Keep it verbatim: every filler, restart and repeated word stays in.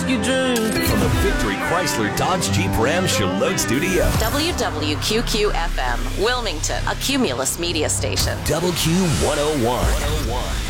whiskey drink. From the Victory Chrysler Dodge Jeep Ram Shalom Studio. W W Q Q F M, Wilmington, a Cumulus media station. W Q one oh one.